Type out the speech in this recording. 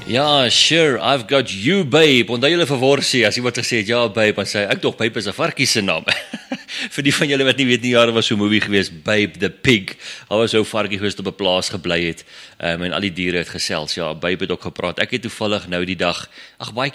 Ja, sure, I've got you, babe. Onthou julle vir Worsie, as iemand gesê het, ja, babe, dan sê ek dog, babe is 'n varkie se naam. Vir die van julle wat nie weet nie, daar was so 'n movie geweest, Babe the Pig. Daar was so 'n varkie geweest op 'n plaas gebly het, en al die diere het gesels. Ja, babe het ook gepraat. Ek het toevallig nou die dag, baie